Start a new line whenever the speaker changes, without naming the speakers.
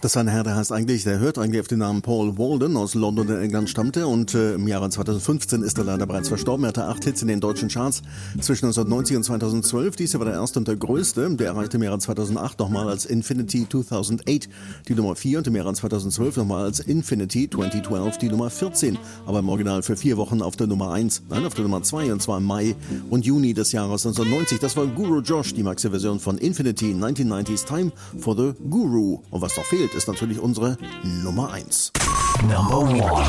Das war ein Herr, der hört eigentlich auf den Namen Paul Walden, aus London in England stammte und im Jahre 2015 ist er leider bereits verstorben. Er hatte 8 Hits in den deutschen Charts zwischen 1990 und 2012. Dies war der erste und der größte. Der erreichte im Jahre 2008 nochmal als Infinity 2008 die Nummer 4 und im Jahre 2012 nochmal als Infinity 2012 die Nummer 14. Aber im Original für 4 Wochen auf der Nummer 1, nein, auf der Nummer 2 und zwar im Mai und Juni des Jahres 1990. Das war Guru Josh, die Maxi-Version von Infinity 1990's Time for the Guru. Und was noch fehlt, ist natürlich unsere Nummer 1.
Number 1.